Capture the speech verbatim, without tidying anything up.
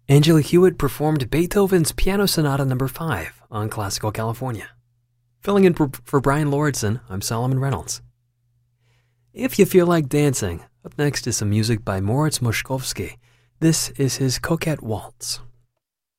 Angela Hewitt performed Beethoven's Piano Sonata number five on Classical California. Filling in for, for Brian Lordson, I'm Solomon Reynolds. If you feel like dancing, up next is some music by Moritz Moszkowski. This is his Coquette Waltz.